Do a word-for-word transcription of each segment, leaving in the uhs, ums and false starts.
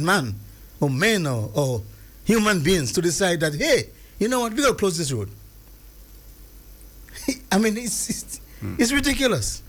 man or men or, or human beings to decide that, hey, you know what, we got to close this road. I mean, it's, it's, mm. it's ridiculous.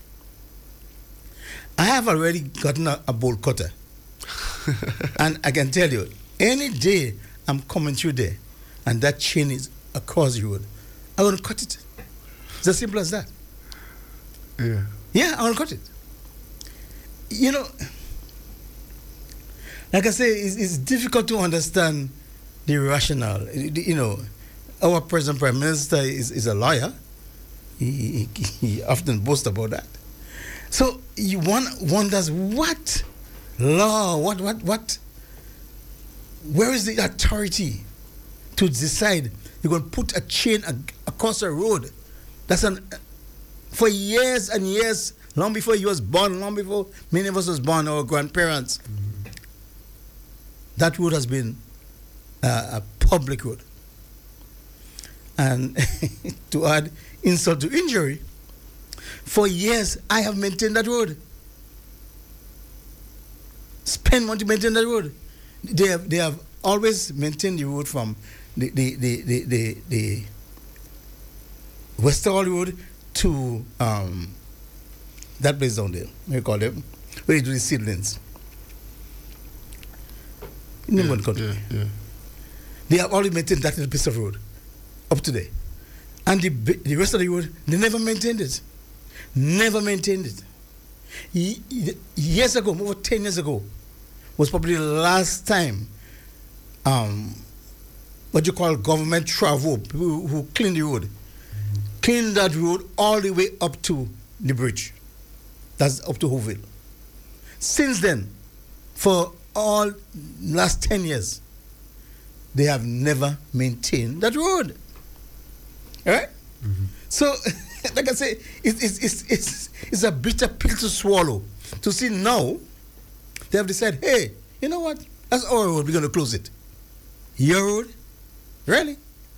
I have already gotten a, a bolt cutter. And I can tell you, any day I'm coming through there and that chain is across the road, I'm going to cut it. It's as simple as that. Yeah. Yeah, I'm going to cut it. You know, like I say, it's, it's difficult to understand the rationale. You know, our present Prime Minister is, is a lawyer. He, he, he often boasts about that. So you one wonders what law, what, what, what, where is the authority to decide you're going to put a chain across a road? That's an, for years and years, long before he was born, long before many of us was born, our grandparents, mm-hmm. that road has been uh, a public road. And to add insult to injury, for years I have maintained that road. Spend money to maintain that road. They have they have always maintained the road from the the the the, the, the Westerhall Road to um, that place down there. What do you call it? Where you do the seedlings. In yeah, one country. Yeah, yeah. They have always maintained that little piece of road up to there. And the, the rest of the road, they never maintained it. Never maintained it. Ye, years ago, over ten years ago, was probably the last time um, what you call government travel, who, who cleaned the road. Mm-hmm. Cleaned that road all the way up to the bridge. That's up to Hoville. Since then, for all last ten years, they have never maintained that road. All right? Mm-hmm. So, like I say, it, it, it's, it's, it's a bitter pill to swallow. To see now, they have decided, hey, you know what? That's our road, we're going to close it. Your road? Really?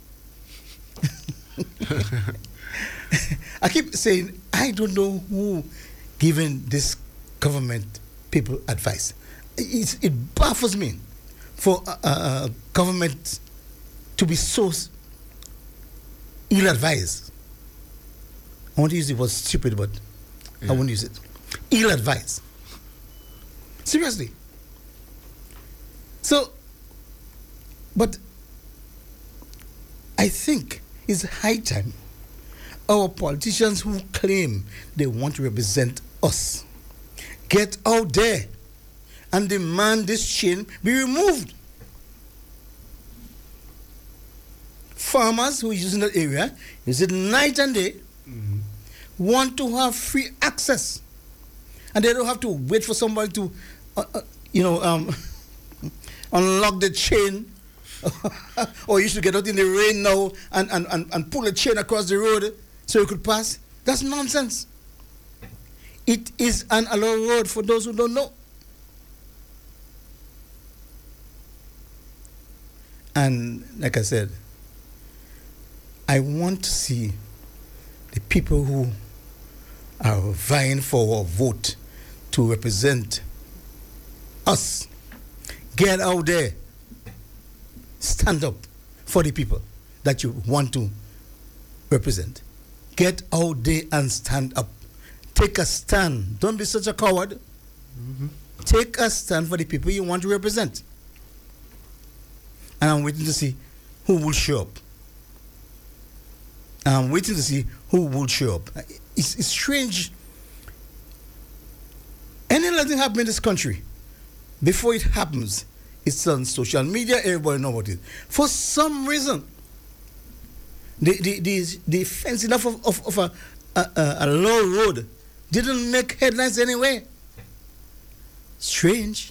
I keep saying, I don't know who giving this government people advice. It, it baffles me for a, a government to be so ill-advised. I want to use the word stupid, but yeah. I won't use it. Ill-advised. Seriously. So, but I think it's high time our politicians who claim they want to represent us get out there and demand this chain be removed. Farmers who are using that area, use it night and day, mm-hmm. want to have free access. And they don't have to wait for somebody to, uh, uh, you know, um, unlock the chain. Or you should get out in the rain now and, and, and, and pull a chain across the road so you could pass. That's nonsense. It is an allowed road for those who don't know. And like I said, I want to see the people who are vying for a vote to represent us get out there, stand up for the people that you want to represent. Get out there and stand up. Take a stand. Don't be such a coward. Mm-hmm. Take a stand for the people you want to represent. And I'm waiting to see who will show up. I'm waiting to see who will show up. It's, it's strange. Anything happen in this country, before it happens, it's on social media, everybody knows about it. For some reason, the the the, the fencing off of, of, of a, a, a low road didn't make headlines anyway. Strange.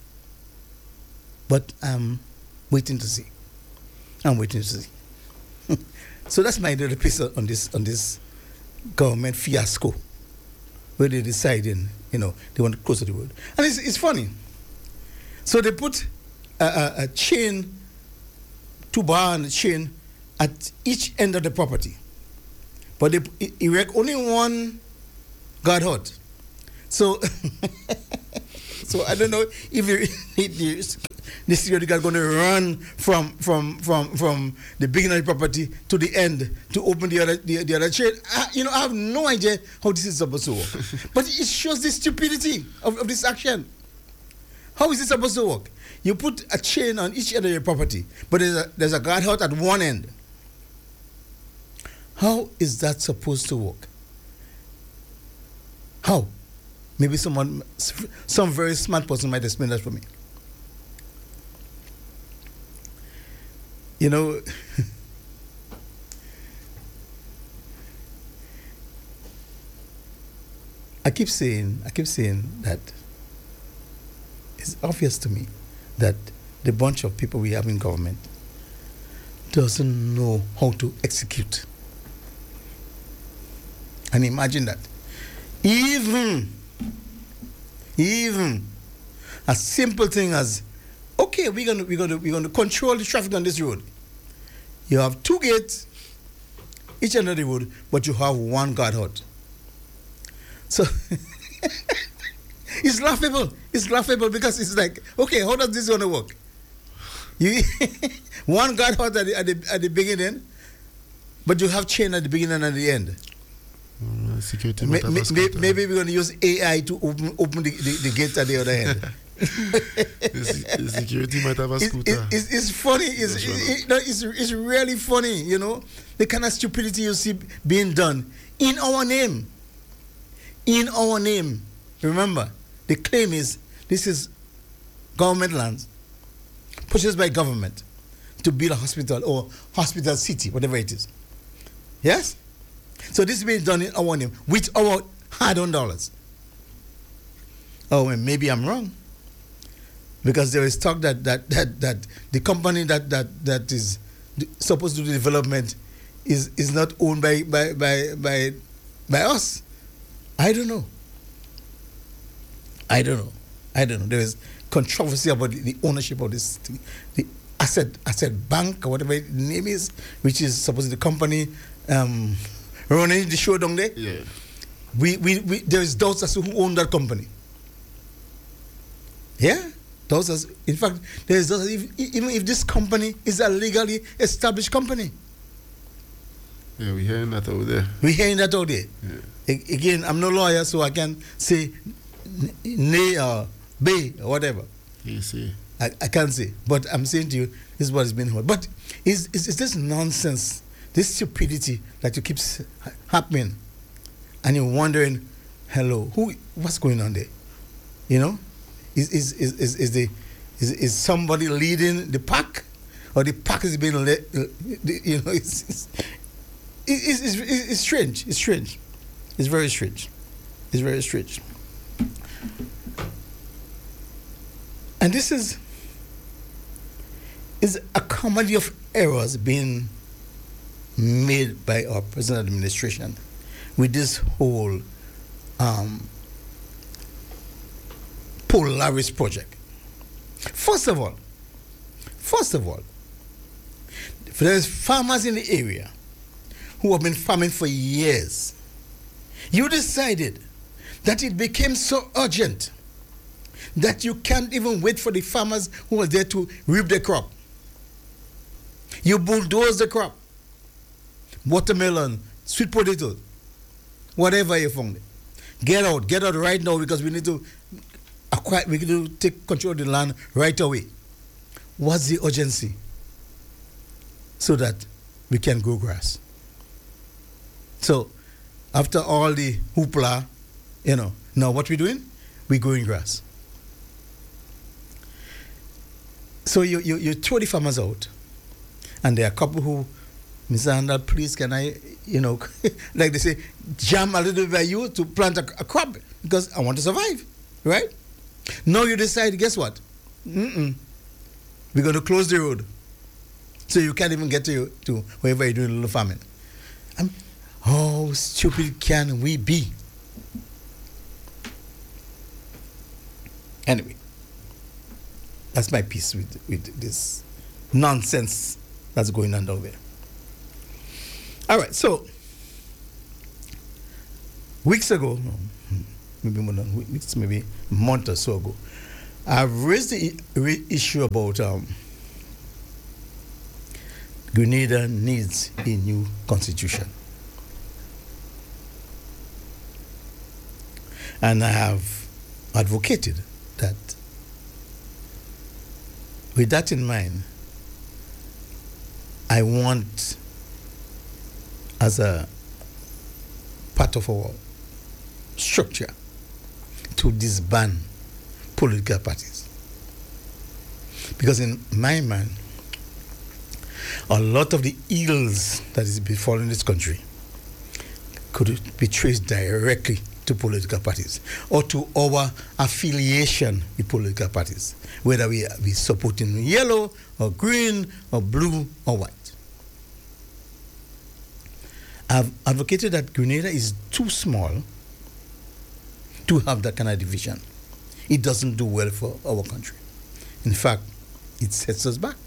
But I'm waiting to see. I'm waiting to see. So that's my little piece on this on this government fiasco, where they're deciding, you know, they want to close the road. And it's, it's funny. So they put a, a, a chain, two bar and a chain at each end of the property. But they erect only one guard hut. So, so I don't know if the, the the security guard going to run from from from from the beginning of the property to the end to open the other the, the other chain. I, you know, I have no idea how this is supposed to work. But it shows the stupidity of, of this action. How is it supposed to work? You put a chain on each end of your property, but there's a, there's a guardhouse at one end. How is that supposed to work? How? Maybe someone, some very smart person might explain that for me. You know, I keep saying, I keep saying that it's obvious to me that the bunch of people we have in government doesn't know how to execute. And imagine that. Even, even a simple thing as, okay, we're gonna we're gonna we're gonna control the traffic on this road. You have two gates, each end of the road, but you have one guardhouse. So it's laughable. It's laughable because it's like, okay, how does this gonna work? You one guardhouse at the, at the at the beginning, but you have chain at the beginning and at the end. Uh, security May, may, may, maybe we're going to use A I to open open the, the, the gate at the other end. the, the security might have a scooter. It, it, it's, it's funny. It's, it, it, it's, it's really funny, you know, the kind of stupidity you see being done in our name. In our name. Remember, the claim is this is government lands purchased by government to build a hospital or hospital city, whatever it is. Yes? So this is being done in our name with our hard-earned dollars. Oh, and maybe I'm wrong, because there is talk that that that, that the company that, that that is supposed to do the development is is not owned by by by by, by us. I don't know. I don't know. I don't know. There is controversy about the, the ownership of this thing. The asset asset bank or whatever the name is, which is supposedly the company. Um, running the show down there. Yeah. We, we, we, there is doubts as to who owned that company. Yeah? Doubts as, in fact, there is doubts if, even if this company is a legally established company. Yeah, we're hearing that out there. We're hearing that out there. Yeah. A- again, I'm no lawyer, so I can say nay or bay or whatever. You see. I, I can't say. But I'm saying to you, this is what is being heard. But is, is, is this nonsense, this stupidity that you keep happening, and you're wondering, hello, who, what's going on there? You know, is is is is, is the is, is somebody leading the pack, or the pack is being led? You know, it's it's, it's, it's, it's, it's strange. It's strange. It's very strange. It's very strange. And this is is a comedy of errors being made by our present administration with this whole um, Polaris project. First of all, first of all, there's farmers in the area who have been farming for years. You decided that it became so urgent that you can't even wait for the farmers who are there to reap the crop. You bulldoze the crop. Watermelon, sweet potato, whatever you found. Get out, get out right now, because we need to acquire, we need to take control of the land right away. What's the urgency? So that we can grow grass. So, after all the hoopla, you know, now what we're doing? We're growing grass. So you, you, you throw the farmers out, and there are a couple who, Mister Handel, please, can I, you know, like they say, jam a little bit by you to plant a, a crop because I want to survive, right? Now you decide, guess what? Mm-mm. We're going to close the road. So you can't even get to, to wherever you're doing a little farming. I'm, how stupid can we be? Anyway, that's my piece with, with this nonsense that's going on down there. All right, so weeks ago, maybe more than weeks, maybe a month or so ago, I've raised the i- re- issue about um, Grenada needs a new constitution. And I have advocated that with that in mind, I want, as a part of our structure, to disband political parties. Because in my mind, a lot of the ills that is befalling this country could be traced directly to political parties or to our affiliation with political parties, whether we be supporting yellow or green or blue or white. I've advocated that Grenada is too small to have that kind of division. It doesn't do well for our country. In fact, it sets us back.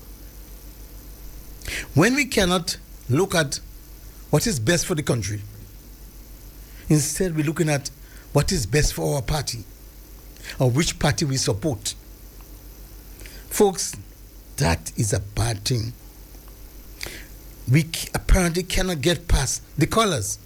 When we cannot look at what is best for the country, instead we're looking at what is best for our party or which party we support. Folks, that is a bad thing. We c- apparently cannot get past the colors.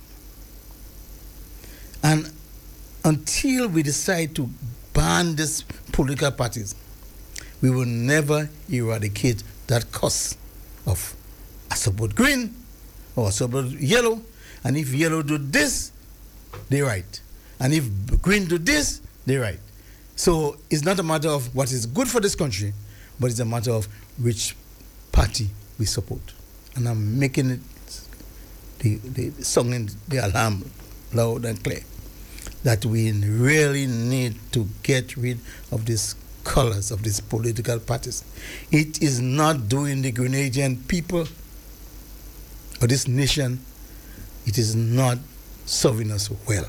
And until we decide to ban these political parties, we will never eradicate that cause of I support green or I support yellow, and if yellow do this, they're right. And if green do this, they're right. So it's not a matter of what is good for this country, but it's a matter of which party we support. And I'm making it the, the, the song in the alarm loud and clear that we really need to get rid of these colors of these political parties. It is not doing the Grenadian people or this nation, it is not serving us well.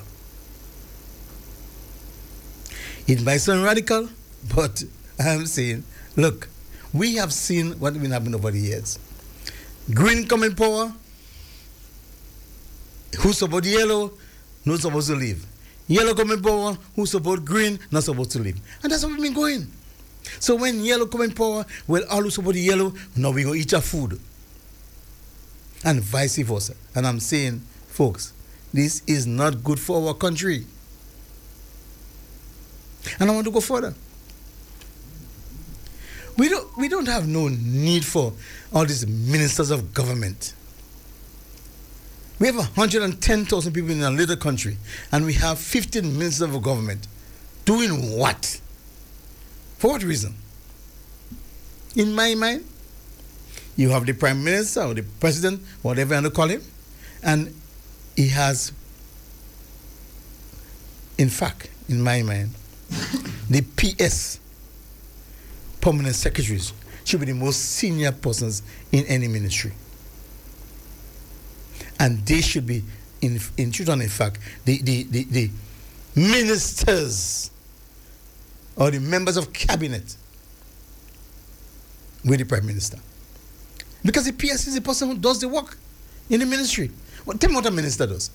It might sound radical, but I'm saying, look, we have seen what has been happening over the years. Green come in power, who support yellow, not supposed to leave. Yellow come in power, who support green, not supposed to leave. And that's how we've been going. So when yellow come in power, well, all who support the yellow, now we go eat our food. And vice versa. And I'm saying, folks, this is not good for our country. And I want to go further. We don't, we don't have no need for all these ministers of government. We have one hundred ten thousand people in a little country, and we have fifteen ministers of government. Doing what? For what reason? In my mind, you have the prime minister or the president, whatever you want to call him, and he has, in fact, in my mind, the P S, permanent secretaries, should be the most senior persons in any ministry. And they should be, in, in truth and in fact, the, the, the, the ministers or the members of cabinet with the prime minister. Because the P S is the person who does the work in the ministry. Well, tell me what a minister does.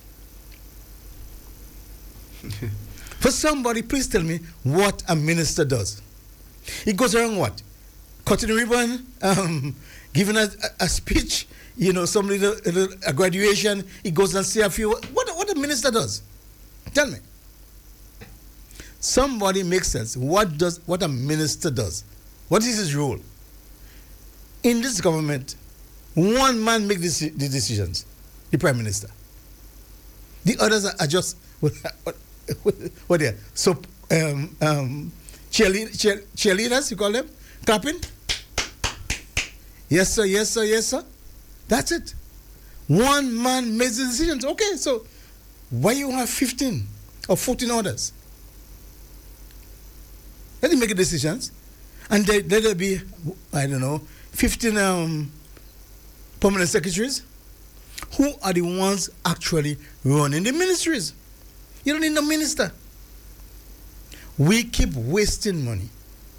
For somebody, please tell me what a minister does. He goes around what? Cutting a ribbon, um, giving a, a, a speech, you know, some little, little a graduation. He goes and say a few. What, what a minister does? Tell me. Somebody makes sense. What does what a minister does? What is his role? In this government, one man makes the decisions, the prime minister. The others are, are just what, what, what they are. So um, um, cheerlead, cheer, cheerleaders, you call them, clapping. Yes sir, yes sir, yes sir. That's it. One man makes the decisions. Okay, so why you have fifteen or fourteen others? Let them make the decisions, and they, let there be, I don't know, fifteen um, permanent secretaries. Who are the ones actually running the ministries? You don't need no minister. We keep wasting money.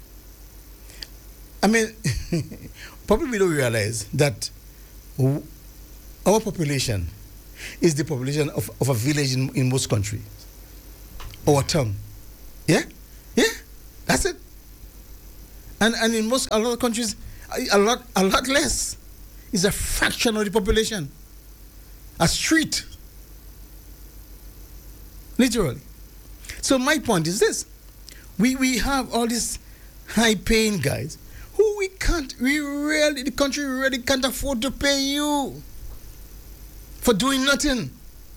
I mean, probably we don't realize that our population is the population of, of a village in, in most countries. Or a town. Yeah? Yeah? That's it. And and in most a lot of countries, a, a lot a lot less. It's a fraction of the population. A street. Literally. So my point is this. We we have all these high paying guys who we can't we really the country really can't afford to pay you for doing nothing.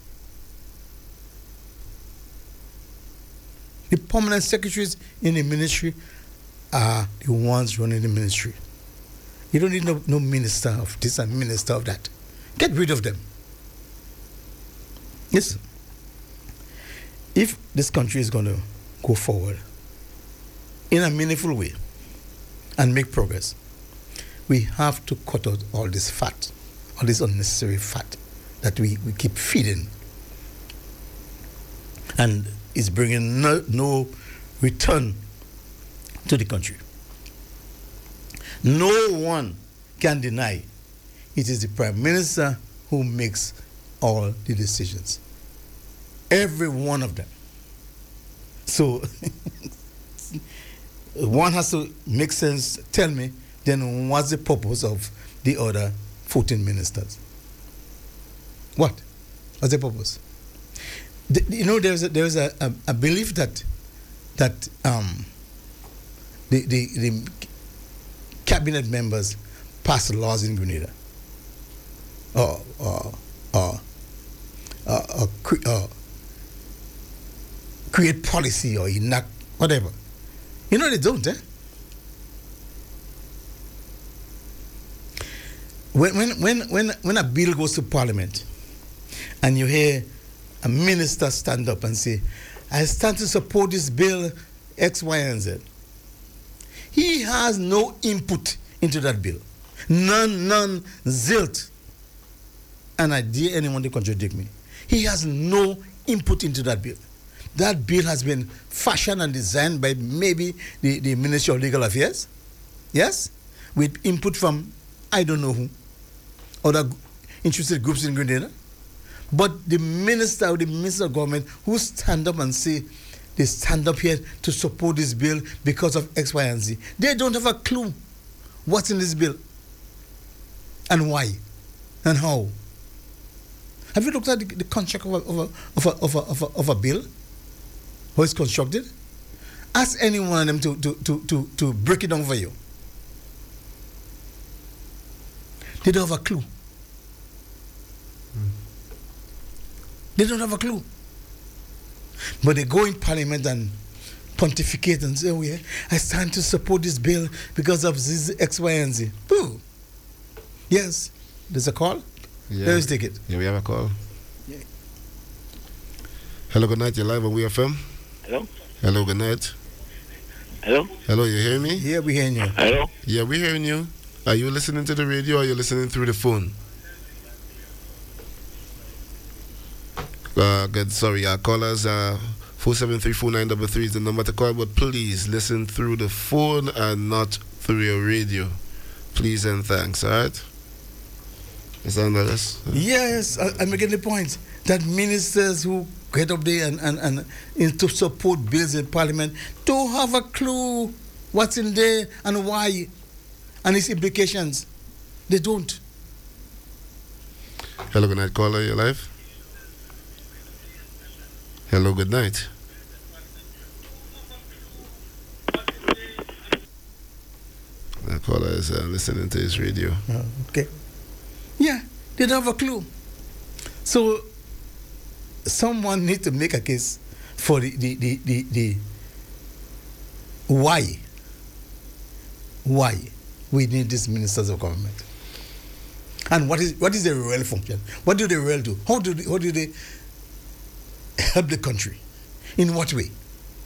The permanent secretaries in the ministry are the ones running the ministry. You don't need no, no minister of this and minister of that. Get rid of them. Listen, if this country is going to go forward in a meaningful way and make progress, we have to cut out all this fat, all this unnecessary fat that we, we keep feeding. And it's bringing no, no return to the country. No one can deny it is the Prime Minister who makes all the decisions. Every one of them. So, one has to make sense. Tell me, then what's the purpose of the other fourteen ministers? What? What's the purpose? The, you know, there's a, there's a, a, a belief that that um, the, the the cabinet members pass laws in Grenada, or or or, or, or, cre- or create policy or enact whatever. You know they don't, eh? When when when when when a bill goes to Parliament, and you hear a minister stand up and say, I stand to support this bill X, Y, and Z. He has no input into that bill. None, none, zilt. And I dare anyone to contradict me. He has no input into that bill. That bill has been fashioned and designed by maybe the, the Ministry of Legal Affairs. Yes? With input from I don't know who. Other interested groups in Grenada. But the minister or the minister of government who stand up and say they stand up here to support this bill because of X, Y, and Z, they don't have a clue what's in this bill and why and how. Have you looked at the, the construct of a, of, a, of, a, of, a, of, a, of a bill? How it's constructed? Ask any one of them to, to, to, to, to break it down for you. They don't have a clue. They don't have a clue. But they go in Parliament and pontificate and say, oh yeah, I stand to support this bill because of this X, Y, and Z. Boo. Yes. There's a call? Yeah. Let's take it. Yeah, we have a call. Yeah. Hello, good night. You're live on We F M. Hello? Hello, good night. Hello? Hello, you hear me? Yeah, we're hearing you. Hello? Yeah, we're hearing you. Are you listening to the radio or are you listening through the phone? Uh, good, sorry, our callers, uh, four seven three four nine three three is the number to call, but please listen through the phone and not through your radio. Please and thanks, alright? Is that this? Yes, I, I'm making the point that ministers who get up there and, and, and in to support bills in Parliament don't have a clue what's in there and why and its implications. They don't. Hello, good night, caller, you live? Hello, good night. The caller is uh, listening to his radio. Oh, okay. Yeah, they don't have a clue. So, someone needs to make a case for the, the, the, the, the why. Why we need these ministers of government. And what is what is their real function? What do they really do? How do they, how do they help the country? In what way?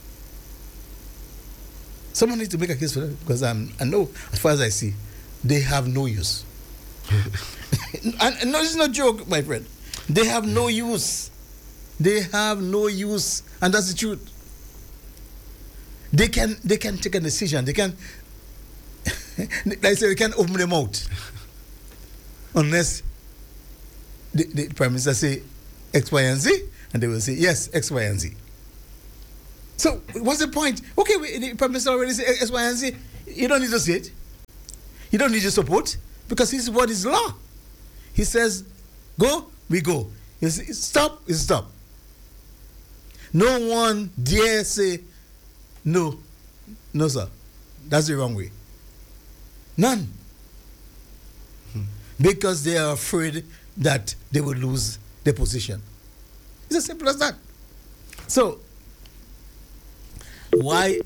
Someone needs to make a case for that because I'm, I know, as far as I see, they have no use. And no, it's not a joke, my friend. They have no use. They have no use, and that's the truth. They can they can take a decision. They can, like I say, they can open their mouth unless the, the Prime Minister say X, Y, and Z, and they will say yes, X, Y, and Z. So what's the point? Okay, we, the Prime Minister already said X, Y, and Z. you don't need to say it. You don't need to support because his word is law. He says, go, we go. He says, stop, is stop. No one dare say, no, no, sir. That's the wrong way. None. Hmm. Because they are afraid that they will lose their position. It's as simple as that. So, why,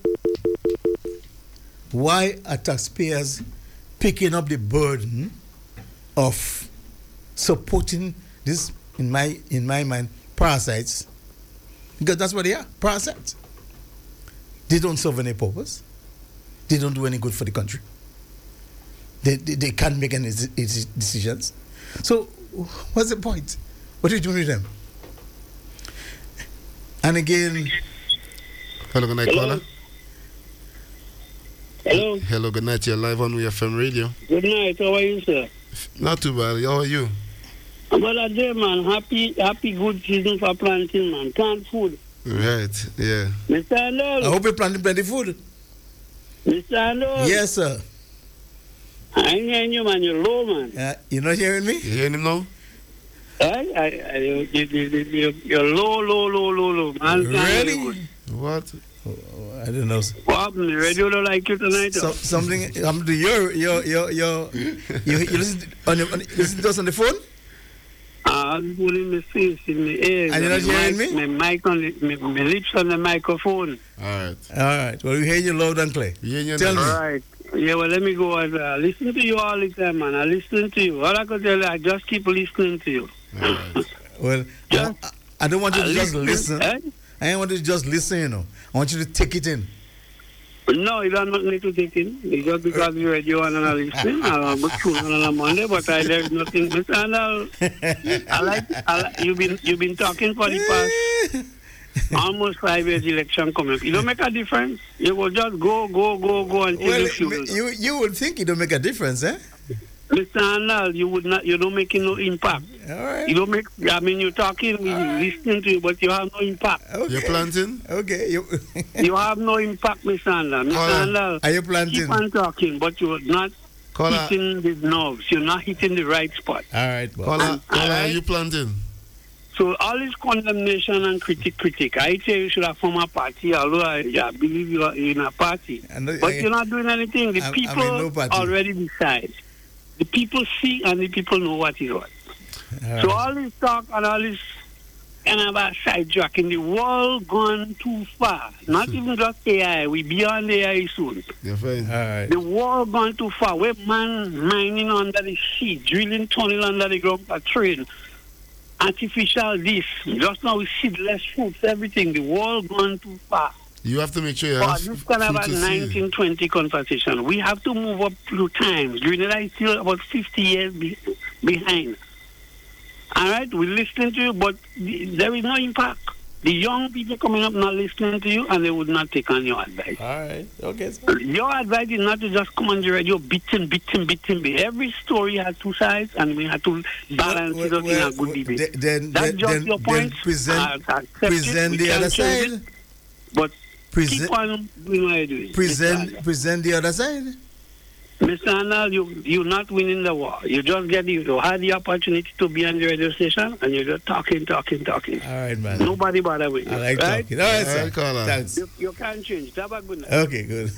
why are taxpayers picking up the burden of supporting this, in my in my mind, parasites? Because that's what they are, parasites. They don't serve any purpose. They don't do any good for the country. They, they, they can't make any decisions. So, what's the point? What are you doing with them? And again... Hello, good night, Hello. caller. Hello. Hello, good night. You're live on W F M Radio. Good night. How are you, sir? Not too bad. How are you? Well, a day, man. Happy, happy good season for planting, man. Plant food. Right, yeah. Mister Arnold. I hope you're planting plenty food. Mister Arnold. Yes, sir. I ain't hearing you, man. You're low, man. Uh, you're not hearing me? You hearing him now? I, I, I, you, you, you, you, you're low, low, low, low, low. Man, Really? What? Oh, I don't know. What happened? The radio don't like you tonight? So, something happened to your, your, your, your, you, you listen, on your, on, listen to us on the phone? I'm putting my face in the ear. And you're not hearing mic, me? My, mic on the, my, my lips on the microphone. All right. All right. Well, we hear you loud and clear. We hear you Tell now. me. All right. Yeah, well, let me go. I uh, listen to you all the time, man. I listen to you. All I can tell you, I just keep listening to you. All right. Well, I, I don't want you to I just listen, listen. eh? I don't want you to just listen, you know. I want you to take it in. No, you don't need to take it. It's just because you radio and I'm listening. I'm going to on a Monday, but I there's nothing. Mister Arnold, I like, I like you've been you've been talking for the past almost five years election coming up. You don't make a difference. You will just go, go, go, go until Well, you feel. you you would think it don't make a difference, eh? Mister Arnold, you would not. You don't make no impact. All right. You don't make. I mean, you're talking, we listening to you, but you have no impact. Okay. You're planting? Okay. You, You have no impact, Mister Arnold. Mister Caller, Arnold, are you planting? keep on talking, but you're not Caller, hitting the nerves. You're not hitting the right spot. All right. Well, caller, All caller, are right. you planting? So all this condemnation and critic, critic, I say you should have formed a party, although I, I believe you are in a party. I know- But I- you're not doing anything. The I'm- I'm people in no party. already decide. The people see and the people know what is what. all So right. all this talk and all this kind of a sidetracking, the world gone too far. Not even just A I, we beyond A I soon. You're fine. All right. The world gone too far. We're man mining under the sea, drilling tunnel under the ground for trade. Artificial this. Just now we seedless fruits, everything. The world gone too far. You have to make sure you For have this kind of a food to see. nineteen twenty conversation, we have to move up few times. During the night, still about fifty years be, behind. All right, we're listening to you, but the, there is no impact. The young people coming up not listening to you, and they would not take on your advice. All right. Okay. So. Your advice is not to just come on the radio, beating, beating, beating. beat. Every story has two sides, and we have to balance it out in a good debate. th- Then, That's then, just then, your then point. present, I accept it. present We the can't other change side. it, But Present, keep on doing what you're doing. present, present the other side. Mister Arnold, you, you're not winning the war. You just get you, you had the opportunity to be on the radio station, and you're just talking, talking, talking. All right, man. Nobody bother with you. I like right? talking. All right, All sir. right, caller. Thanks. You, you can't change. Have a good night. Okay, good.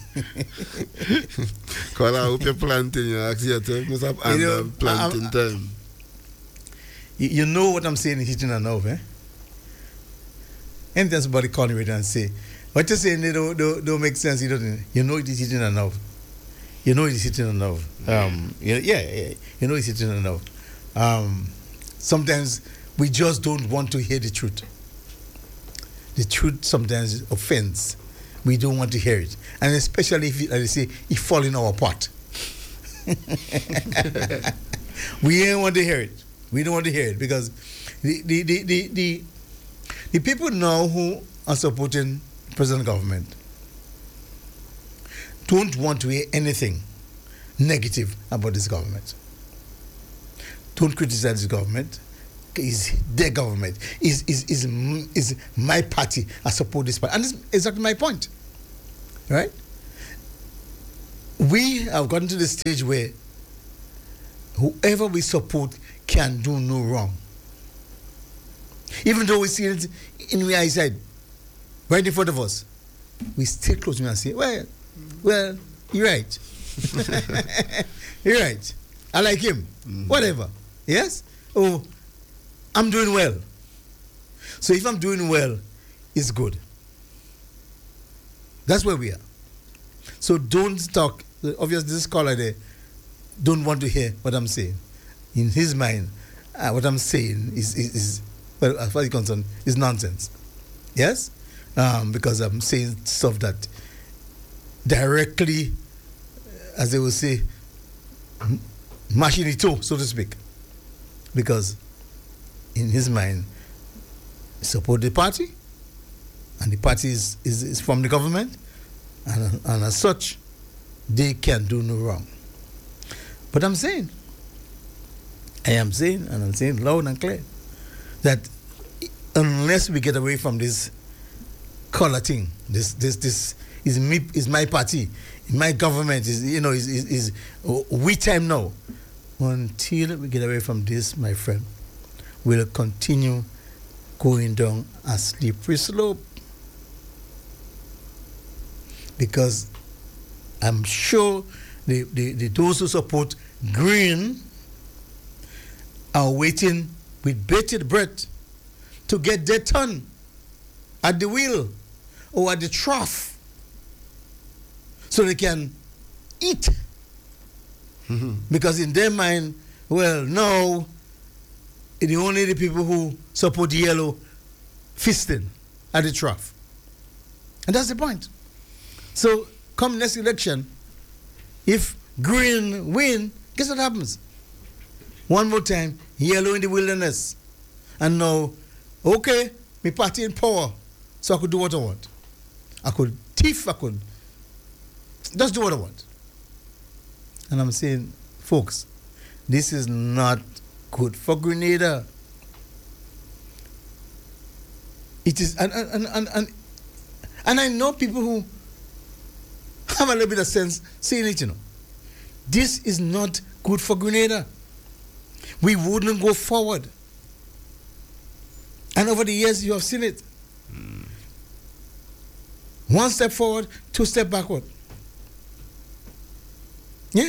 Caller, I hope you're planting. You ask yourself, must have You know, under planting I'm- time. you, you know what I'm saying is hitting a nerve, eh? Anytime somebody call me and say, what you're saying, they don't, don't, don't make sense. You, don't, you know it is hitting a nerve. You know it is hitting a nerve. Um, yeah, yeah, yeah, you know it's hitting a nerve. Um, sometimes we just don't want to hear the truth. The truth sometimes offends. We don't want to hear it. And especially if, it, like they say, it fall in our pot. We don't want to hear it. We don't want to hear it because the the, the, the, the, the people now who are supporting present government don't want to hear anything negative about this government. Don't criticize this government. It's their government. Is is is is my party. I support this party, and this is exactly my point. Right? we have gotten to the stage where whoever we support can do no wrong. Even though we see it in the eyesight, right in front of us, we still close to him and say, well, well, you're right. You're right. I like him. Mm-hmm. Whatever. Yes? Oh, I'm doing well. So if I'm doing well, it's good. That's where we are. So don't talk. Obviously, this caller there don't want to hear what I'm saying. In his mind, uh, what I'm saying is, is, is, well, as far as he's concerned, is nonsense. Yes? Um, because I'm saying stuff that directly, as they will say, mashing it too, so to speak. Because in his mind, support the party, and the party is, is, is from the government, and, and as such, they can do no wrong. But I'm saying, I am saying, and I'm saying loud and clear, that unless we get away from this color thing, this this this is me is my party, my government is you know is is, is we time now. Until we get away from this, my friend, we'll continue going down a slippery slope. Because I'm sure the, the, the those who support Green are waiting with bated breath to get their turn at the wheel or at the trough so they can eat. Mm-hmm. Because in their mind, well, no, it's only the people who support the yellow fisting at the trough. And that's the point. So, come next election, if Green win, guess what happens? One more time, yellow in the wilderness. And now, okay, my party in power, so I could do what I want. I could thief, I could just do what I want. And I'm saying, folks, this is not good for Grenada. It is, and and and and, and I know people who have a little bit of sense saying it, you know. This is not good for Grenada. We wouldn't go forward. And over the years, you have seen it. Mm. One step forward, two step backward. Yeah?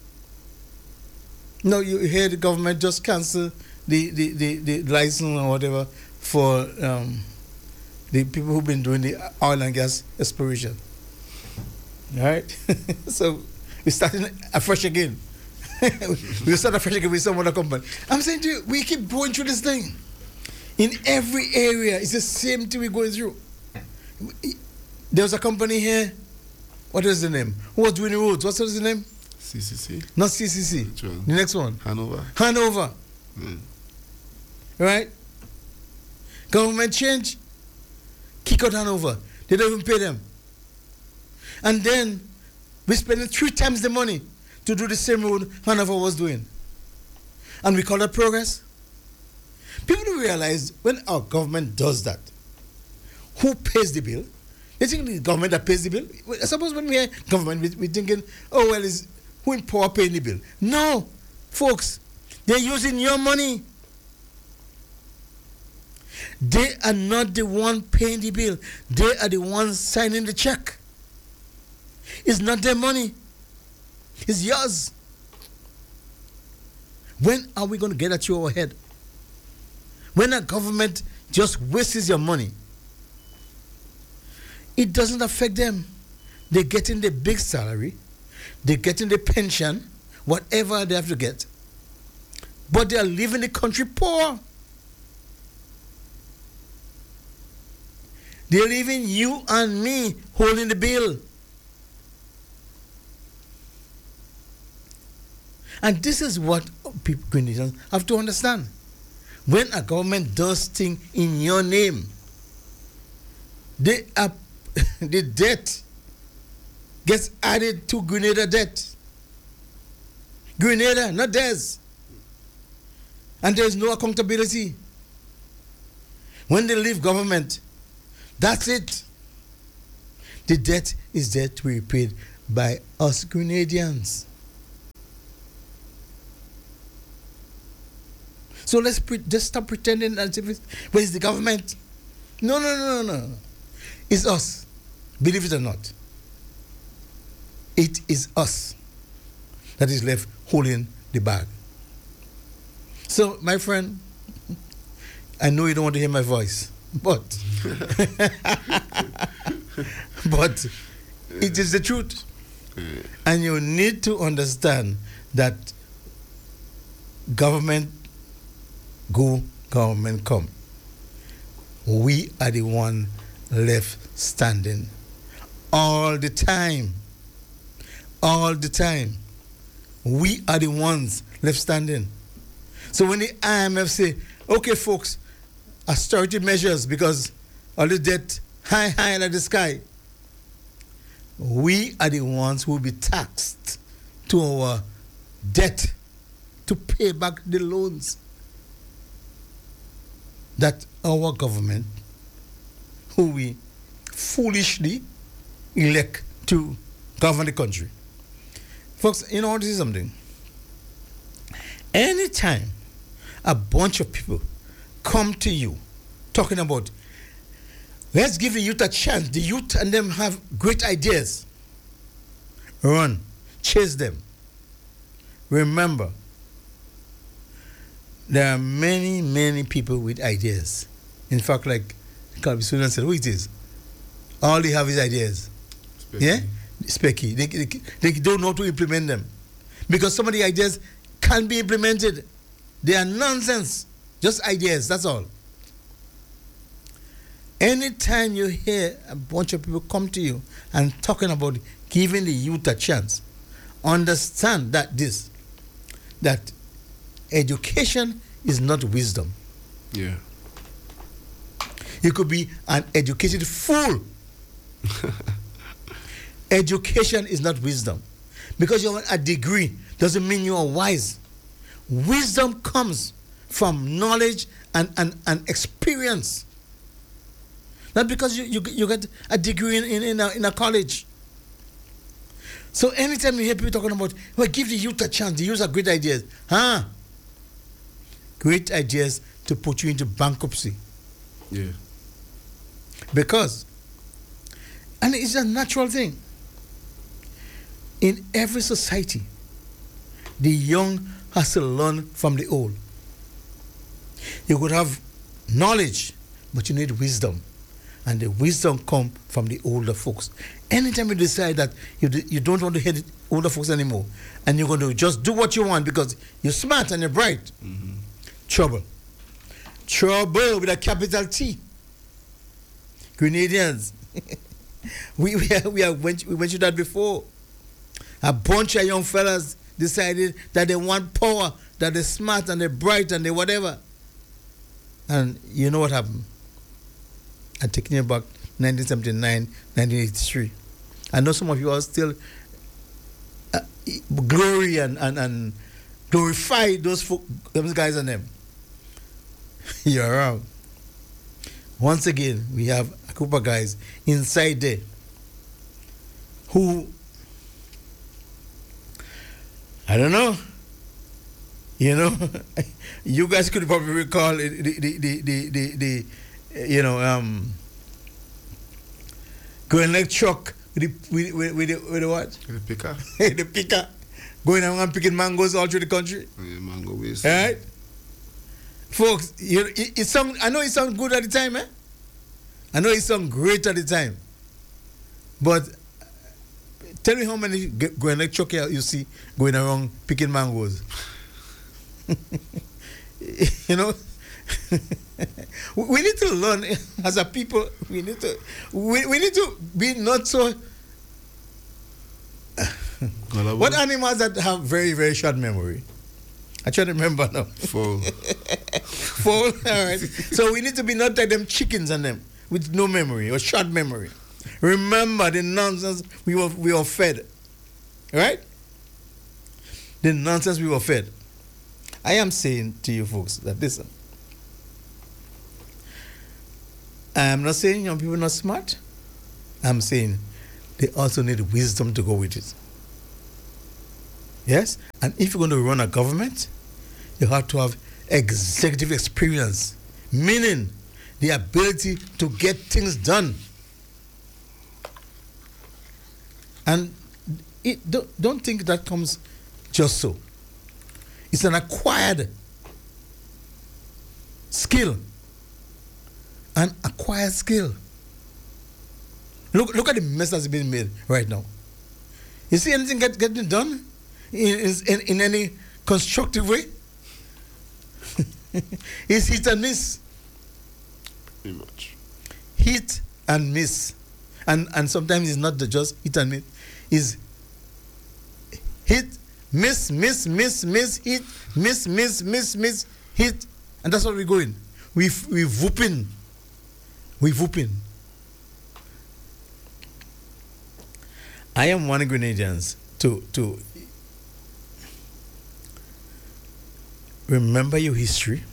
No, you hear the government just cancel the, the, the, the license or whatever for um, the people who've been doing the oil and gas exploration. All right? So we're starting afresh again. We'll start afresh again with some other company. I'm saying to you, we keep going through this thing. In every area, it's the same thing we're going through. There was a company here. What is the name? Who was doing the roads? What's the name? C C C. Not C C C. Which one? The next one. Hanover. Hanover. Mm. Right? Government change. Kick out Hanover. They don't even pay them. And then we're spending three times the money to do the same road Hanover was doing. And we call that progress. People don't realize when our government does that, who pays the bill? They think the government that pays the bill. I suppose when we hear government, we, we're thinking, oh, well, is who in power paying the bill? No, folks, they're using your money. They are not the one paying the bill. They are the ones signing the check. It's not their money. It's yours. When are we going to get at your head? When a government just wastes your money, it doesn't affect them. They're getting the big salary, they're getting the pension, whatever they have to get, but they are leaving the country poor. They're leaving you and me holding the bill. And this is what people, Grenadians, have to understand. When a government does things in your name, they are, the debt gets added to Grenada debt. Grenada, not theirs. And there's no accountability. When they leave government, that's it. The debt is there to be repaid by us Grenadians. So let's pre- just stop pretending as if it's, well, it's the government. No, no, no, no, no. It's us. Believe it or not. It is us that is left holding the bag. So, my friend, I know you don't want to hear my voice, but but it is the truth. And you need to understand that government go, government come. We are the one left standing all the time. All the time. We are the ones left standing. So when the I M F say, okay, folks, austerity measures because all the debt high, high like the sky, we are the ones who will be taxed to our debt to pay back the loans that our government, who we foolishly elect to govern the country. Folks, you know what, this is something. Anytime a bunch of people come to you talking about, let's give the youth a chance, the youth and them have great ideas, run, chase them. Remember, there are many, many people with ideas. In fact, like Calvi Sudan said, who it is? All they have is ideas. Specky. Yeah? Specky. They, they, they don't know how to implement them. Because some of the ideas can't be implemented. They are nonsense. Just ideas, that's all. Anytime you hear a bunch of people come to you and talking about giving the youth a chance, understand that this, that education is not wisdom. Yeah. You could be an educated fool. Education is not wisdom. Because you have a degree doesn't mean you are wise. Wisdom comes from knowledge and, and, and experience. Not because you, you, you get a degree in, in, in, a, in a college. So anytime you hear people talking about, well, give the youth a chance, the youth have great ideas. Huh? Great ideas to put you into bankruptcy. Yeah. Because, and it's a natural thing. In every society, the young has to learn from the old. You could have knowledge, but you need wisdom. And the wisdom comes from the older folks. Anytime you decide that you, d- you don't want to hear the older folks anymore, and you're going to just do what you want because you're smart and you're bright, Mm-hmm. trouble. Trouble with a capital T. Grenadians. we, we, are, we, are went, we went through that before. A bunch of young fellas decided that they want power, that they're smart and they're bright and they're whatever. And you know what happened? I'm taking you back nineteen seventy-nine, nineteen eighty-three. I know some of you are still uh, glory and, and, and glorify those, folk, those guys and them. You're wrong. Once again, we have a group of guys inside there who, I don't know, you know, you guys could probably recall the, the, the, the, the, the, the you know, um, going like truck with the, with, with, with, the, with the what? The picker. The picker. Going around and picking mangoes all through the country. Yeah, mango waste. All right? Folks, you, it, it sound, I know it sounds good at the time, eh? I know it sounds great at the time. But tell me how many going like truck you see going around picking mangoes. You know? We need to learn as a people. We need to we, we need to be not so. What animals that have very very short memory? I try to remember now. Full. Full. All right. So we need to be not like them chickens and them with no memory or short memory. Remember the nonsense we were we were fed. Right? The nonsense we were fed. I am saying to you folks that listen. I am not saying young people are not smart. I'm saying they also need wisdom to go with it. Yes? And if you're going to run a government, you have to have executive experience, meaning the ability to get things done. And it, don't, don't think that comes just so. It's an acquired skill. An acquired skill. Look, look at the mess that's being made right now. You see anything get, getting done in, in, in any constructive way? It's hit and miss. Pretty much. Hit and miss. And and sometimes it's not the just hit and miss. It's hit, miss, miss, miss, miss, hit, miss, miss, miss, miss, hit. And that's what we're going. We we whooping. We whooping. I am one Grenadians to to remember your history.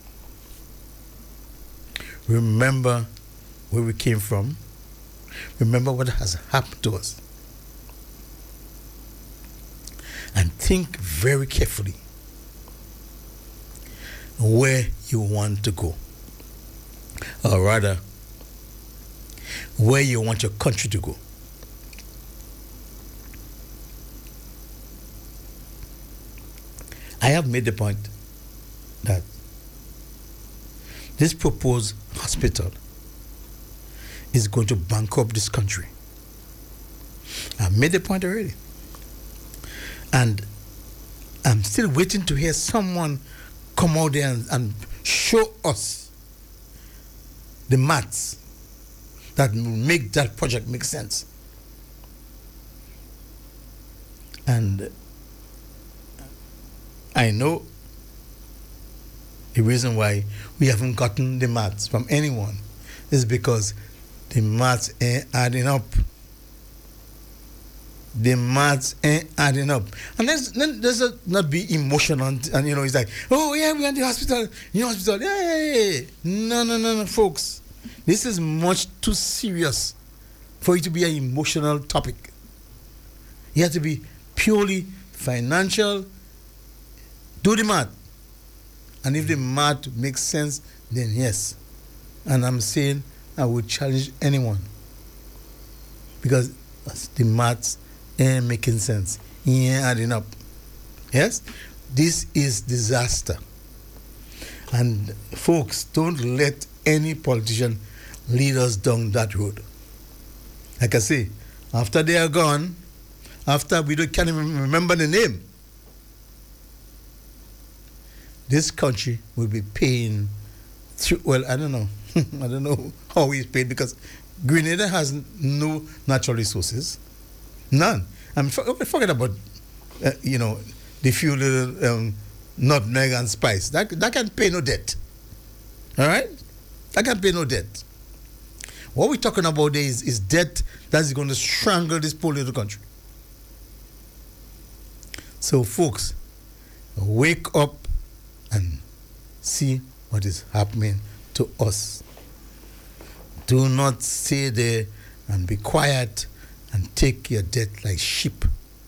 Remember where we came from. Remember what has happened to us. And think very carefully where you want to go. Or rather, where you want your country to go. I have made the point that this proposed hospital is going to bankrupt this country. I've made the point already. And I'm still waiting to hear someone come out there and, and show us the maths that will make that project make sense. And I know the reason why we haven't gotten the maths from anyone is because the maths ain't adding up. The maths ain't adding up. And let's, let's not be emotional and, and, you know, it's like, oh, yeah, we're in the hospital, new hospital. Hey, no, no, no, no, folks. This is much too serious for it to be an emotional topic. You have to be purely financial. Do the math. And if the math makes sense, then yes. And I'm saying I would challenge anyone. Because the maths ain't making sense. He ain't adding up. Yes? This is disaster. And folks, don't let any politician lead us down that road. Like I say, after they are gone, after we don't, can't even remember the name, this country will be paying through, well, I don't know. I don't know how he's paid because Grenada has no natural resources. None. I mean, forget about, uh, you know, the few little um, nutmeg and spice. That, that can pay no debt. All right? That can pay no debt. What we're talking about there is, is debt that is going to strangle this poor little country. So, folks, wake up and see what is happening to us. Do not stay there and be quiet and take your debt like sheep.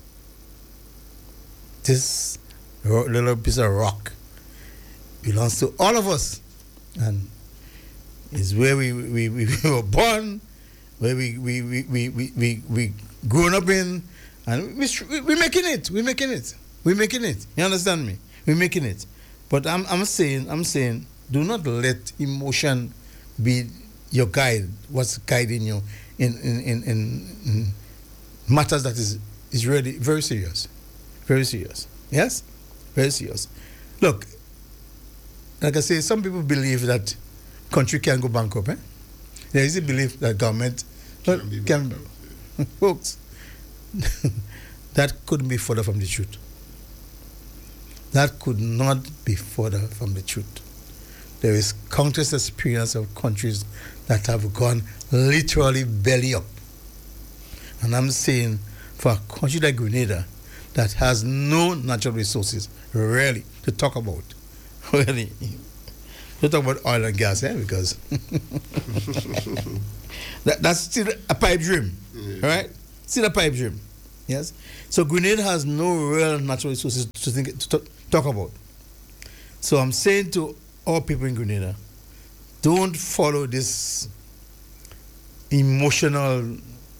This little piece of rock belongs to all of us, and is where we, we, we were born, where we we we we we, we, we grown up in, and we, we're making it. We're making it. We're making it. You understand me? We're making it. But I'm I'm saying I'm saying do not let emotion be your guide. What's guiding you in in, in, in, in matters that is is really very serious, very serious. Yes, very serious. Look, like I say, some people believe that country can go bankrupt. Eh? There is a belief that government well, can, can folks. That couldn't be further from the truth. That could not be further from the truth. There is countless experience of countries that have gone literally belly up. And I'm saying for a country like Grenada that has no natural resources, really, to talk about, really, to talk about oil and gas, eh? Because that, that's still a pipe dream, yeah. Right? Still a pipe dream. Yes? So Grenada has no real natural resources to, think, to t- talk about. So I'm saying to all people in Grenada, don't follow this emotional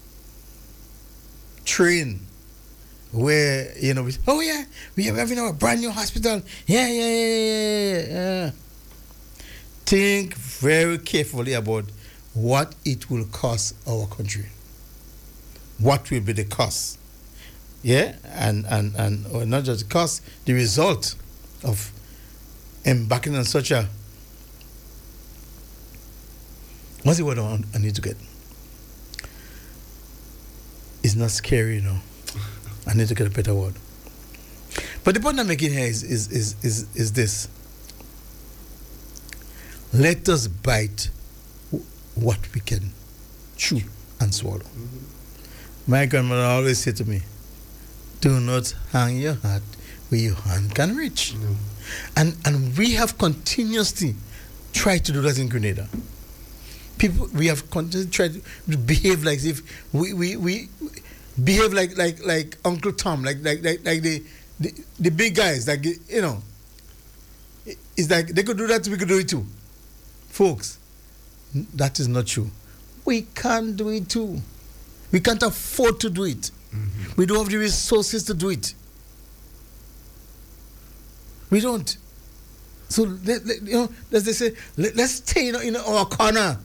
train where, you know, we, oh yeah, we are having a brand new hospital. Yeah, yeah, yeah, yeah, yeah. Think very carefully about what it will cost our country. What will be the cost? Yeah, and and and or not just the cost, the result of embarking on such a, what's the word I, I need to get? It's not scary, you know. I need to get a better word. But the point I'm making here is is is is, is this. Let us bite what we can chew and swallow. Mm-hmm. My grandmother always said to me, do not hang your hat where your hand can reach. Mm-hmm. And and we have continuously tried to do that in Grenada. People, we have continuously tried to behave like if we, we, we behave like like like Uncle Tom, like like like, like the, the the big guys, like, you know. It's like they could do that, we could do it too. Folks, that is not true. We can't do it too. We can't afford to do it. Mm-hmm. We don't have the resources to do it. We don't. So, let, let, you know, as they say, let, let's stay in, in our corner.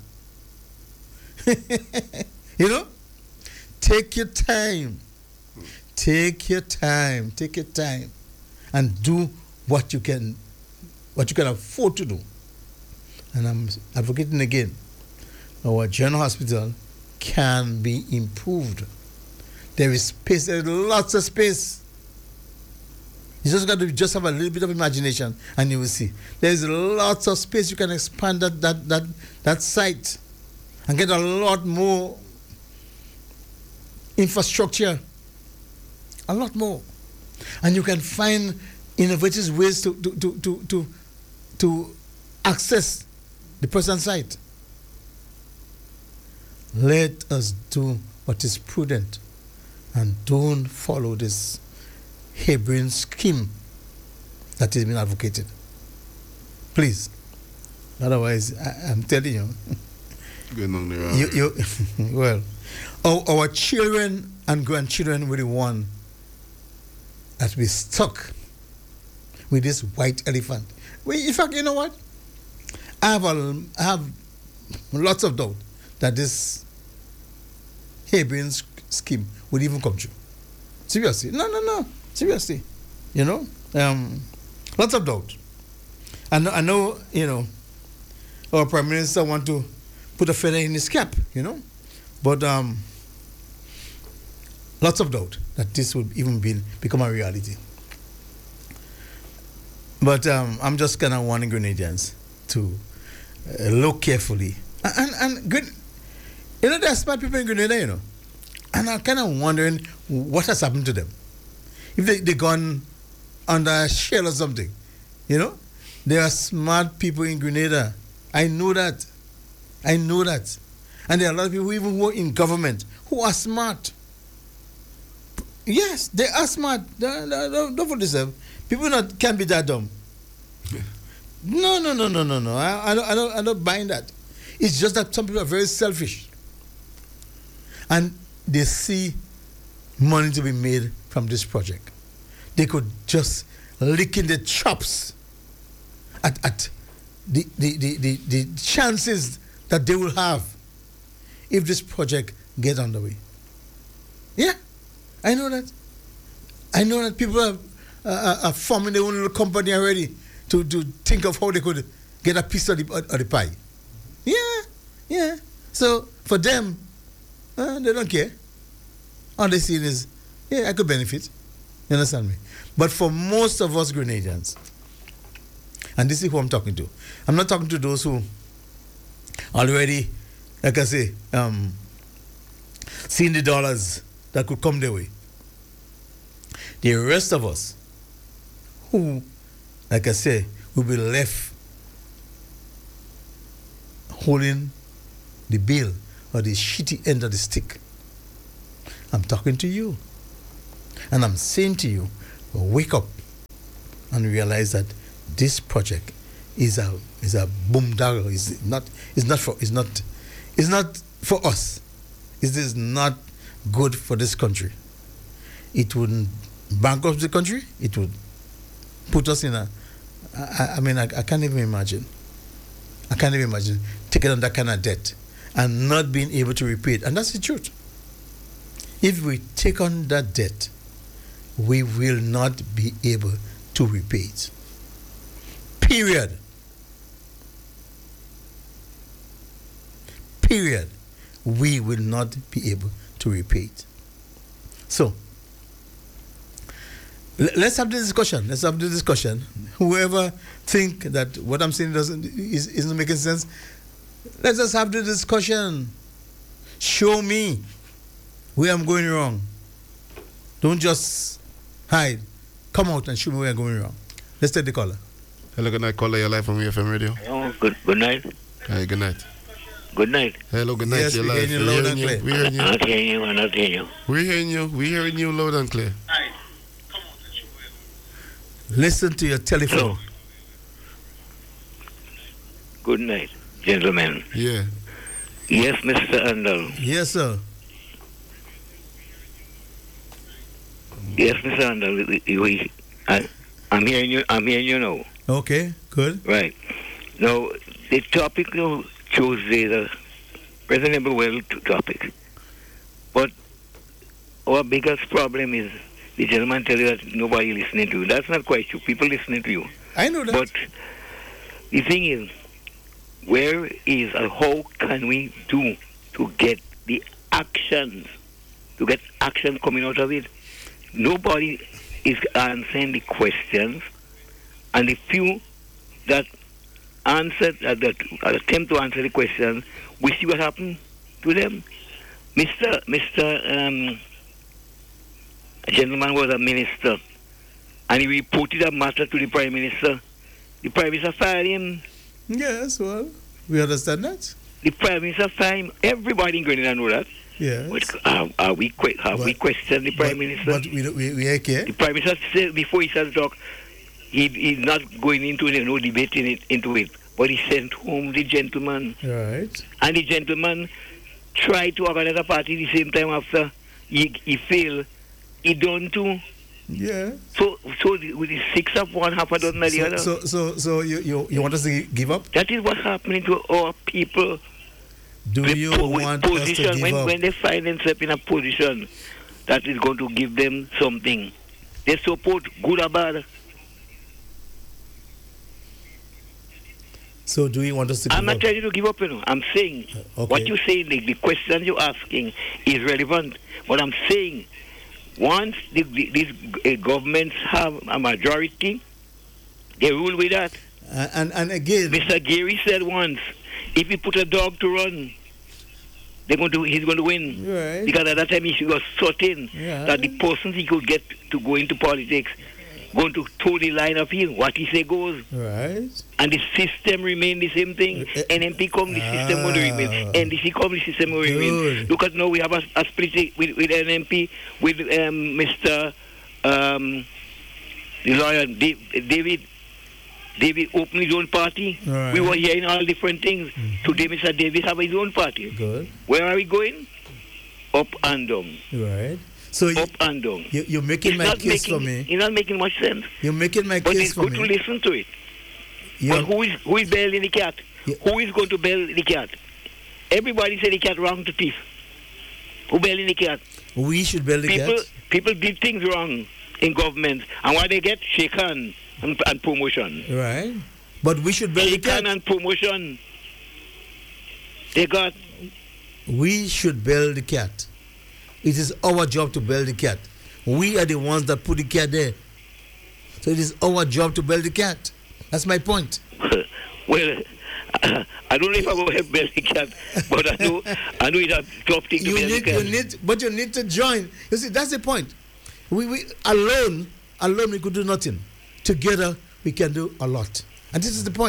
You know? Take your time. Take your time. Take your time. And do what you can, what you can afford to do. And I'm advocating again, our general hospital can be improved. There is space, there is lots of space. You just got to just have a little bit of imagination and you will see. There is lots of space. You can expand that that that, that site and get a lot more infrastructure. A lot more. And you can find innovative ways to to to to, to, to access the present site. Let us do what is prudent and don't follow this harebrained scheme that is being advocated. Please. Otherwise, I, I'm telling you. Going on the you, you well, our, our children and grandchildren will be the one that will be stuck with this white elephant. Well, in fact, you know what? I have, a, I have lots of doubt that this harebrained scheme would even come true. Seriously. No, no, no. Seriously. You know? Um, lots of doubt. I know, I know, you know, our Prime Minister want to put a feather in his cap, you know? But um, lots of doubt that this would even be, become a reality. But um, I'm just kind of warning Grenadians to uh, look carefully. And, and, and good, you know, there are smart people in Grenada, you know. And I'm kind of wondering what has happened to them. If they, they gone under a shell or something, you know. There are smart people in Grenada. I know that. I know that. And there are a lot of people who even work in government who are smart. Yes, they are smart. Don't, don't, don't for yourself. People not can't be that dumb. Yeah. No, no, no, no, no, no. I, I don't, I don't, I don't buy that. It's just that some people are very selfish, and they see money to be made from this project. They could just lick in the chops at at the the, the, the, the chances that they will have if this project gets underway. Yeah, I know that. I know that people are, uh, are forming their own little company already to, to think of how they could get a piece of the, of the pie. Yeah, yeah. So for them, uh, they don't care. All they see is, yeah, I could benefit. You understand me? But for most of us Grenadians, and this is who I'm talking to, I'm not talking to those who already, like I say, um, seen the dollars that could come their way. The rest of us, who, like I say, will be left holding the bill or the shitty end of the stick. I'm talking to you. And I'm saying to you, wake up and realize that this project is a is a boondoggle. Is not is not for is not is not for us. It is not good for this country. It would bankrupt the country. It would put us in a. I, I mean, I, I can't even imagine. I can't even imagine taking on that kind of debt and not being able to repay it. And that's the truth. If we take on that debt, we will not be able to repay it. Period. Period. We will not be able to repay it. So, l- let's have the discussion. Let's have the discussion. Whoever think that what I'm saying doesn't is, isn't making sense, let's just have the discussion. Show me where I'm going wrong. Don't just hide. Come out and show me where I'm going wrong. Let's take the caller. Hello, good night. Caller, you're live from U F M Radio. Oh, good, good night. Hi, good night. Good night. Hello, good night. Yes, you're we live. hearing you We're loud hearing and you. clear. We're hearing you. I'm not hearing you. I'm not hearing you. We're hearing you. We're hearing you loud and clear. Listen to your telephone. Hello. Good night, gentlemen. Yeah. Yes, Mister Andal. Yes, sir. Yes, Mister Andal. We, we, I, I'm hearing you. I'm hearing you now. Okay, good. Right. Now, the topic you chose is a reasonable well to topic. But our biggest problem is the gentleman tell you that nobody listening to you. That's not quite true. People listening to you. I know that. But the thing is, where is or how can we do to get the actions, to get action coming out of it? Nobody is answering the questions, and the few that answer, uh, that attempt to answer the questions, we see what happened to them. Mister Mister Um, a gentleman was a minister, and he reported a matter to the Prime Minister. The Prime Minister fired him. Yes, well, we understand that. The Prime Minister fired him. Everybody in Grenada know that. Yes. But are, are we que- have But- we questioned the Prime but, Minister? But we, don't- we, we are care. The Prime Minister said before he started to talk, he, he's not going into it, no debate in it, into it. But he sent home the gentleman. Right. And the gentleman tried to organize a party the same time after he, he failed. He done too. Yeah. So, so the, with the six of one, half a dozen of the So, other. so, so, so you, you, you want us to give up? That is what's happening to our people. Do The you po- want us to position, give when, up? when they find themselves in a position that is going to give them something, they support good or bad. So do you want us to give I'm not up? telling you to give up, you know. I'm saying Uh, okay. what you're saying, the, the question you're asking is relevant. But I'm saying once the, the, these uh, governments have a majority, they rule with that. Uh, and, and again, Mister Gary said once, if you put a dog to run, they're going to, he's going to win. right. Because at that time he was certain Yeah. that the persons he could get to go into politics going to toe the line of him. What he say goes. Right. And the system remain the same thing. Uh, N M P come, the system will remain. ah. N D C come, the system will remain. Good. Look at now, we have a, a split with, with N M P, with um, Mister Um, the lawyer, Dave, David. David opened his own party. Right. We were hearing all different things. Mm-hmm. Today, Mister David have his own party. Good. Where are we going? Up and down. Right. So you, Up and down. you, you're making It's my not case making, for me. It's not making much sense. You're making my But case it's for good to me. listen to it. You're- But who is who is bailing the cat? Yeah. Who is going to bail the cat? Everybody said the cat wrong to thief. Who bailing the cat? we should build the People cat. people did things wrong in government, and what they get, shake hand and, and promotion. Right. But we should build the Shake hand cat. and promotion. They got We should build the cat. It is our job to build the cat. We are the ones that put the cat there. So it is our job to build the cat. That's my point. well. I don't know if I will help bail the cat, but I know I know it's a tough thing to You bail the need, cat. you need, but you need to join. You see, that's the point. We, we alone, alone we could do nothing. Together we can do a lot. And this is the point.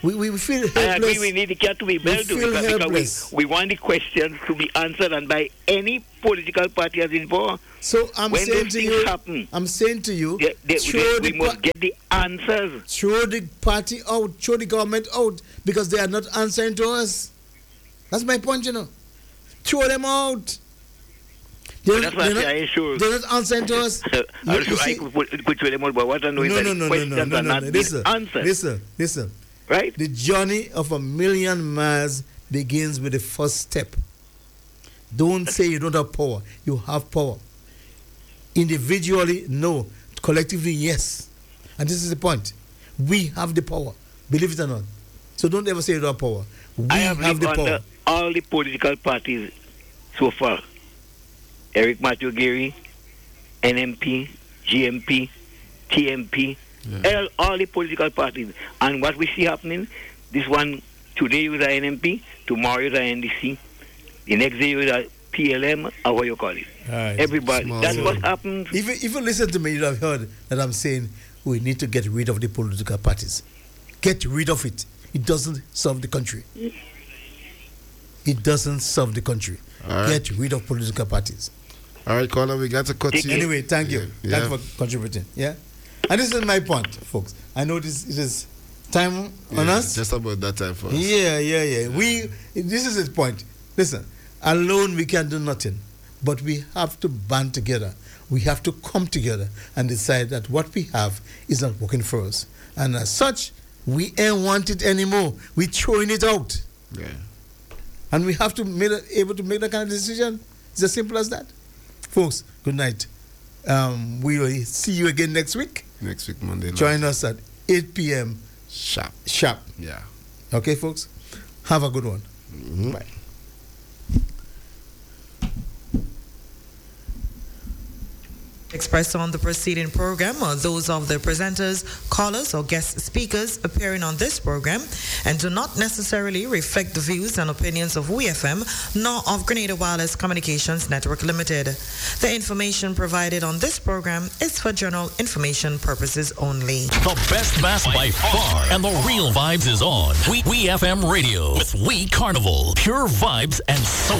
We, we feel helpless. I agree. We need the cat to be built feel because, helpless. because we, we want the questions to be answered and by any political party as involved. So I'm when saying those to things you, happen, I'm saying to you, they, they, throw they, the we must pa- get the answers. throw the party out, throw the government out because they are not answering to us. That's my point, you know. Throw them out. They're, That's why they're, I not, say, sure. they're not answering to us. I You- you sure I see- could put, put them out, but what I know is no, that no, the no, no, questions no, no, are no, not no. being Listen, answered. listen, listen. Right? The journey of a million miles begins with the first step. Don't say you don't have power. You have power. Individually, no. Collectively, yes. And this is the point. We have the power. Believe it or not. So don't ever say you don't have power. We I have, have lived the under power. all the political parties so far. Eric Matthew Gary, N M P, G M P, T M P, Yeah. all, all the political parties. And what we see happening, this one, today you are N M P, tomorrow you are N D C, the next day you are P L M, or what you call it. Right. Everybody. Small That's world. what happens. If you, if you listen to me, you'd have heard that I'm saying we need to get rid of the political parties. Get rid of it. It doesn't serve the country. It doesn't serve the country. All right. Get rid of political parties. All right, caller, we got to cut Take you. it. Anyway, thank you. Yeah. Thanks Yeah. for contributing. Yeah? And this is my point, folks. I know this it is time on Yeah, us. Just about that time for us. Yeah, yeah, yeah. We this is the point. Listen, alone we can do nothing. But we have to band together. We have to come together and decide that what we have is not working for us. And as such, we ain't want it anymore. We're throwing it out. Yeah. And we have to be able to make that kind of decision. It's as simple as that. Folks, good night. Um, we will see you again next week. Next week, Monday night. Join us at eight p.m. Sharp. sharp. Yeah. Okay, folks? Have a good one. Mhm. Bye. Expressed on the preceding program are those of the presenters, callers, or guest speakers appearing on this program and do not necessarily reflect the views and opinions of W E F M nor of Grenada Wireless Communications Network Limited. The information provided on this program is for general information purposes only. The best bass by far, and the real vibes is on. We, we F M Radio with We Carnival, pure vibes and soul.